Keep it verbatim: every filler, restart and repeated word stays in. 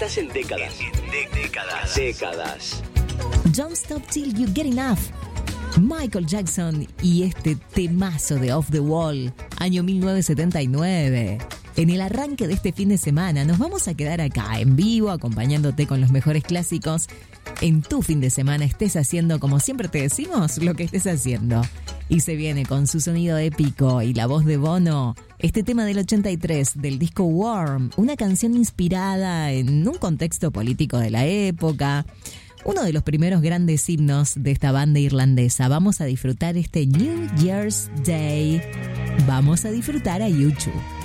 Estás en décadas. En de- décadas. Décadas. Don't Stop Till You Get Enough. Michael Jackson y este temazo de Off the Wall, año mil novecientos setenta y nueve. En el arranque de este fin de semana nos vamos a quedar acá en vivo acompañándote con los mejores clásicos. En tu fin de semana estés haciendo, como siempre te decimos, lo que estés haciendo. Y se viene con su sonido épico y la voz de Bono, este tema del ochenta y tres del disco Warm, una canción inspirada en un contexto político de la época. Uno de los primeros grandes himnos de esta banda irlandesa. Vamos a disfrutar este New Year's Day. Vamos a disfrutar a U dos.